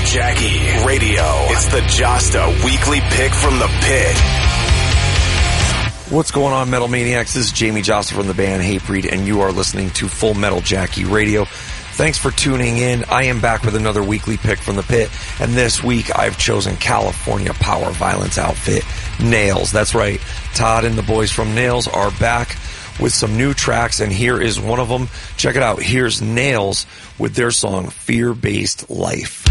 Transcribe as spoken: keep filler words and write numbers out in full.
Jackie Radio. It's the Josta Weekly Pick from the Pit. What's going on, Metal Maniacs? This is Jamie Josta from the band Hatebreed, and you are listening to Full Metal Jackie Radio. Thanks for tuning in. I am back with another weekly pick from the pit, and this week I've chosen California power violence outfit, Nails. That's right. Todd and the boys from Nails are back with some new tracks, and here is one of them. Check it out. Here's Nails with their song Fear-Based Life.